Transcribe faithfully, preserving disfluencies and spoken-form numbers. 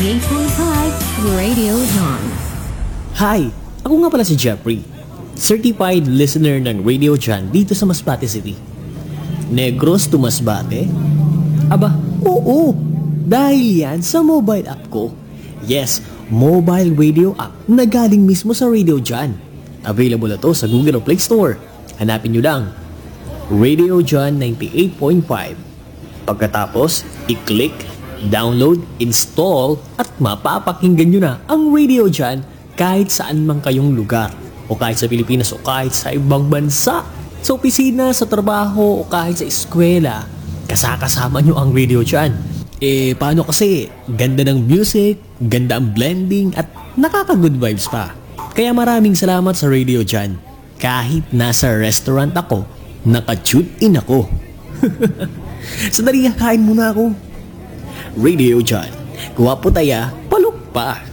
ninety-eight point five Radio John. Hi! Ako nga pala si Jeffrey, certified listener ng Radio John dito sa Masbate City. Negros to Masbate? Aba, oo! Dahil yan sa mobile app ko. Yes, mobile radio app na galing mismo sa Radio John. Available na to sa Google o Play Store. Hanapin nyo lang, Radio John ninety-eight point five. Pagkatapos, i-click, download, install, at mapapakinggan nyo na ang Radio John kahit saan man kayong lugar. O kahit sa Pilipinas o kahit sa ibang bansa. Sa opisina, sa trabaho, o kahit sa eskwela. Kasakasama nyo ang Radio John. Eh, paano kasi? Ganda ng music, ganda ang blending, at nakaka-good vibes pa. Kaya maraming salamat sa Radio John. Kahit nasa restaurant ako, naka-tune in ako. Sandali, kain muna ako. Radio John. Kuha po taya, palok pa.